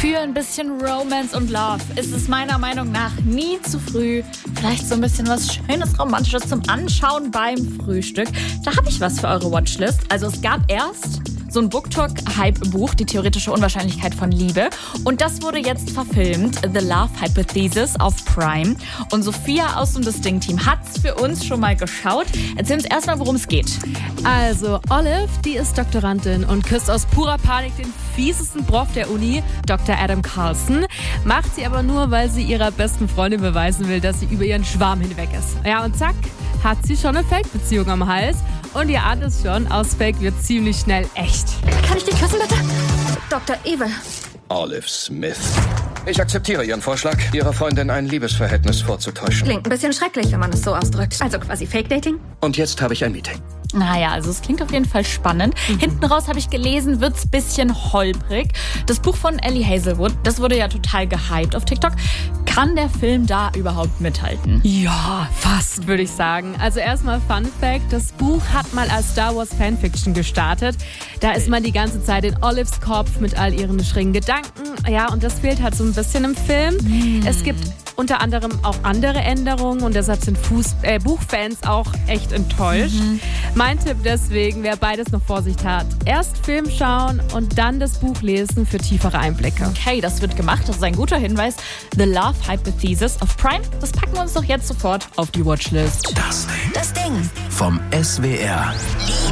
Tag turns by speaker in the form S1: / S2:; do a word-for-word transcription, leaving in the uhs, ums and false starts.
S1: Für ein bisschen Romance und Love ist es meiner Meinung nach nie zu früh. Vielleicht so ein bisschen was Schönes, Romantisches zum Anschauen beim Frühstück. Da habe ich was für eure Watchlist. Also es gab erst so ein BookTok-Hype-Buch, die theoretische Unwahrscheinlichkeit von Liebe. Und das wurde jetzt verfilmt, The Love Hypothesis auf Prime. Und Sophia aus dem Distinct-Team hat's für uns schon mal geschaut. Erzähl uns erstmal, worum es geht.
S2: Also, Olive, die ist Doktorandin und küsst aus purer Panik den fiesesten Prof der Uni, Doktor Adam Carlson. Macht sie aber nur, weil sie ihrer besten Freundin beweisen will, dass sie über ihren Schwarm hinweg ist. Ja, und zack, hat sie schon eine Fake-Beziehung am Hals. Und ihr ahnt es schon, aus Fake wird ziemlich schnell echt.
S3: Kann ich dich küssen, bitte? Doktor Evil.
S4: Olive Smith. Ich akzeptiere Ihren Vorschlag, Ihrer Freundin ein Liebesverhältnis vorzutäuschen.
S3: Klingt ein bisschen schrecklich, wenn man es so ausdrückt. Also quasi Fake-Dating?
S4: Und jetzt habe ich ein Meeting.
S1: Naja, also es klingt auf jeden Fall spannend. Mhm. Hinten raus habe ich gelesen, wird's bisschen holprig. Das Buch von Ellie Hazelwood, das wurde ja total gehypt auf TikTok. Kann der Film da überhaupt mithalten?
S2: Ja, fast, würde ich sagen. Also erstmal Fun Fact, das Buch hat mal als Star Wars Fanfiction gestartet. Da ist man die ganze Zeit in Olives Kopf mit all ihren schrägen Gedanken. Ja, und das fehlt halt so ein bisschen im Film. Mhm. Es gibt unter anderem auch andere Änderungen und deshalb sind Fuß, äh, Buchfans auch echt enttäuscht. Mhm. Mein Tipp deswegen, wer beides noch vor sich hat, erst Film schauen und dann das Buch lesen für tiefere Einblicke.
S1: Okay, das wird gemacht, das ist ein guter Hinweis. The Love Hypothesis auf Prime, das packen wir uns doch jetzt sofort auf die Watchlist.
S5: Das Ding.
S3: Das Ding.
S5: Vom S W R.
S3: Liebe.